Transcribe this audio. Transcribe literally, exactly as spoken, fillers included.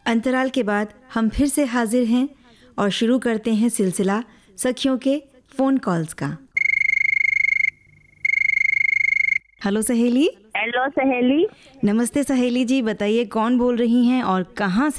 अंतराल के बाद हम फिर से हाजिर हैं और शुरू करते हैं सिलसिला सखियों के फ़ोन कॉल्स का। हेलो सहेली। हेलो सहेली। नमस्ते सहेली जी, बताइए कौन बोल रही हैं और कहाँ से